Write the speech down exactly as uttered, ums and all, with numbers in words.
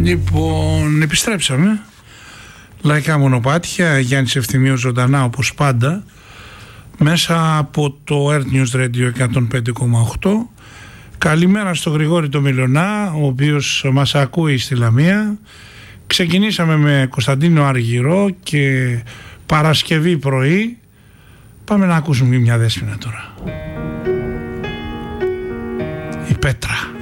Λοιπόν, επιστρέψαμε. Λαϊκά μονοπάτια, Γιάννης Ευθυμίου ζωντανά όπως πάντα, μέσα από το Earth News Radio εκατόν πέντε κόμμα οκτώ. Καλημέρα στο Γρηγόρη το Μιλωνά, ο οποίος μας ακούει στη Λαμία. Ξεκινήσαμε με Κωνσταντίνο Αργυρό και Παρασκευή πρωί. Πάμε να ακούσουμε μια Δέσποινα τώρα. Η Πέτρα.